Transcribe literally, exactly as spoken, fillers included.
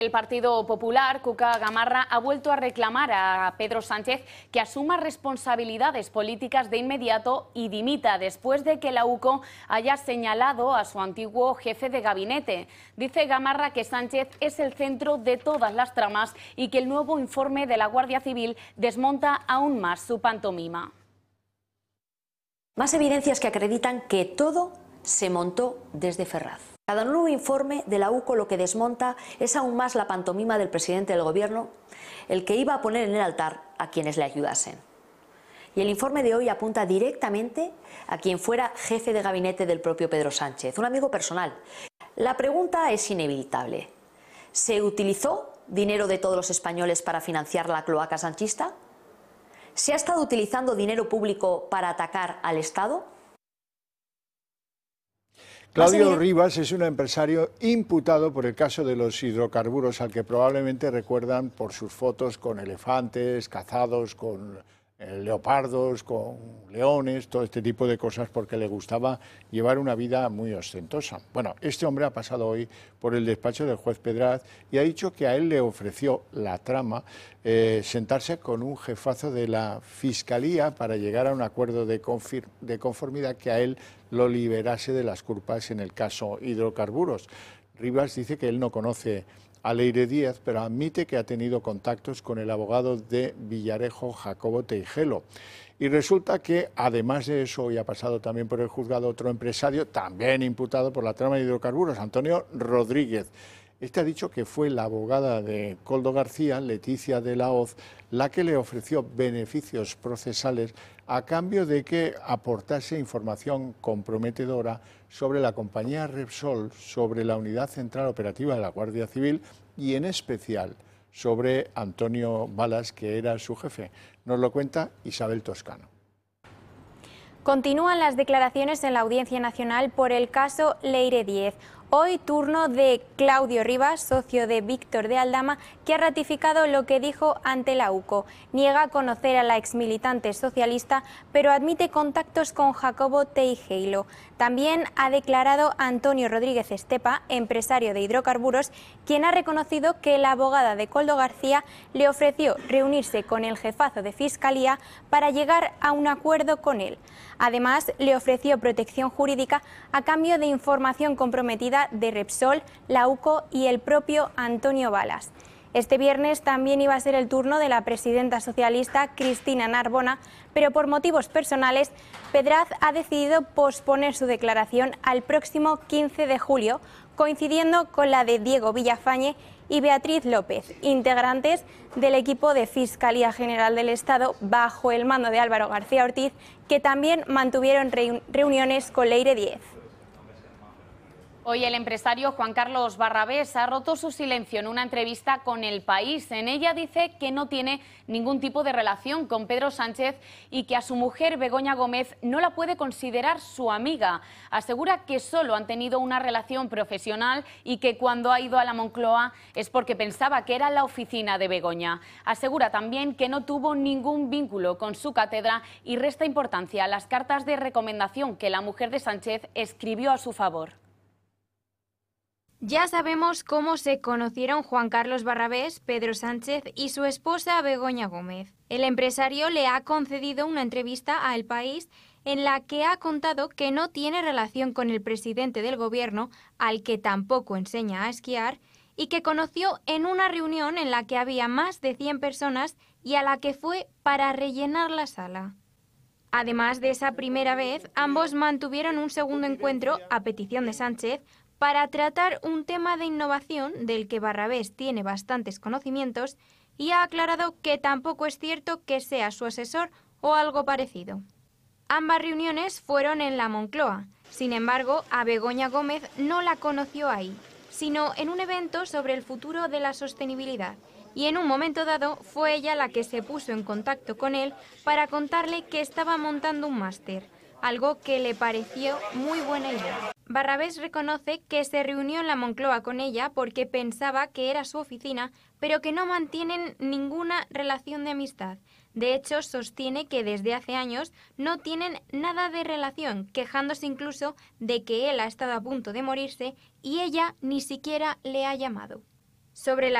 El Partido Popular, Cuca Gamarra, ha vuelto a reclamar a Pedro Sánchez que asuma responsabilidades políticas de inmediato y dimita después de que la U C O haya señalado a su antiguo jefe de gabinete. Dice Gamarra que Sánchez es el centro de todas las tramas y que el nuevo informe de la Guardia Civil desmonta aún más su pantomima. Más evidencias que acreditan que todo se montó desde Ferraz. Cada nuevo informe de la U C O lo que desmonta es aún más la pantomima del presidente del gobierno, el que iba a poner en el altar a quienes le ayudasen. Y el informe de hoy apunta directamente a quien fuera jefe de gabinete del propio Pedro Sánchez, un amigo personal. La pregunta es inevitable. ¿Se utilizó dinero de todos los españoles para financiar la cloaca sanchista? ¿Se ha estado utilizando dinero público para atacar al Estado? Claudio Rivas es un empresario imputado por el caso de los hidrocarburos, al que probablemente recuerdan por sus fotos con elefantes, cazados, con eh, leopardos, con leones, todo este tipo de cosas, porque le gustaba llevar una vida muy ostentosa. Bueno, este hombre ha pasado hoy por el despacho del juez Pedraz y ha dicho que a él le ofreció la trama eh, sentarse con un jefazo de la Fiscalía para llegar a un acuerdo de, de conformidad que a él lo liberase de las culpas en el caso hidrocarburos. Rivas dice que él no conoce a Leire Díaz, pero admite que ha tenido contactos con el abogado de Villarejo, Jacobo Teijelo. Y resulta que, además de eso, hoy ha pasado también por el juzgado otro empresario, también imputado por la trama de hidrocarburos, Antonio Rodríguez. Este ha dicho que fue la abogada de Koldo García, Leticia de la Hoz, la que le ofreció beneficios procesales a cambio de que aportase información comprometedora sobre la compañía Repsol, sobre la Unidad Central Operativa de la Guardia Civil y en especial sobre Antonio Balas, que era su jefe. Nos lo cuenta Isabel Toscano. Continúan las declaraciones en la Audiencia Nacional por el caso Leire Díez. Hoy turno de Claudio Rivas, socio de Víctor de Aldama, que ha ratificado lo que dijo ante la U C O. Niega conocer a la exmilitante socialista, pero admite contactos con Jacobo Teijelo. También ha declarado Antonio Rodríguez Estepa, empresario de hidrocarburos, quien ha reconocido que la abogada de Koldo García le ofreció reunirse con el jefazo de Fiscalía para llegar a un acuerdo con él. Además, le ofreció protección jurídica a cambio de información comprometida de Repsol, la U C O y el propio Antonio Balas. Este viernes también iba a ser el turno de la presidenta socialista Cristina Narbona, pero por motivos personales, Pedraz ha decidido posponer su declaración al próximo quince de julio, coincidiendo con la de Diego Villafañe y Beatriz López, integrantes del equipo de Fiscalía General del Estado bajo el mando de Álvaro García Ortiz, que también mantuvieron reuniones con Leire Díez. Hoy el empresario Juan Carlos Barrabés ha roto su silencio en una entrevista con El País. En ella dice que no tiene ningún tipo de relación con Pedro Sánchez y que a su mujer Begoña Gómez no la puede considerar su amiga. Asegura que solo han tenido una relación profesional y que cuando ha ido a la Moncloa es porque pensaba que era la oficina de Begoña. Asegura también que no tuvo ningún vínculo con su cátedra y resta importancia a las cartas de recomendación que la mujer de Sánchez escribió a su favor. Ya sabemos cómo se conocieron Juan Carlos Barrabés, Pedro Sánchez y su esposa Begoña Gómez. El empresario le ha concedido una entrevista a El País en la que ha contado que no tiene relación con el presidente del gobierno, al que tampoco enseña a esquiar, y que conoció en una reunión en la que había más de cien personas y a la que fue para rellenar la sala. Además de esa primera vez, ambos mantuvieron un segundo encuentro a petición de Sánchez para tratar un tema de innovación del que Barrabés tiene bastantes conocimientos y ha aclarado que tampoco es cierto que sea su asesor o algo parecido. Ambas reuniones fueron en la Moncloa. Sin embargo, a Begoña Gómez no la conoció ahí, sino en un evento sobre el futuro de la sostenibilidad. Y en un momento dado fue ella la que se puso en contacto con él para contarle que estaba montando un máster, algo que le pareció muy buena idea. Barrabés reconoce que se reunió en la Moncloa con ella porque pensaba que era su oficina, pero que no mantienen ninguna relación de amistad. De hecho, sostiene que desde hace años no tienen nada de relación, quejándose incluso de que él ha estado a punto de morirse y ella ni siquiera le ha llamado. Sobre la